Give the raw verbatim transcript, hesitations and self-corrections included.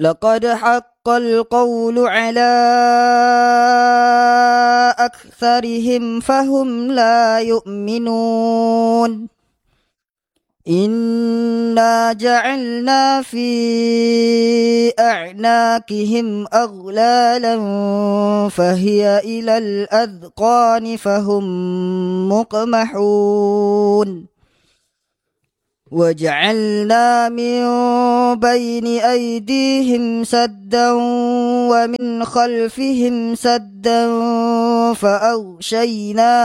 لقد حق القول على أكثرهم فهم لا يؤمنون إنا جعلنا في أعناقهم أغلالا فهي إلى الأذقان فهم مقمحون وجعلنا من بين أيديهم سدا ومن خلفهم سدا فأغشيناهم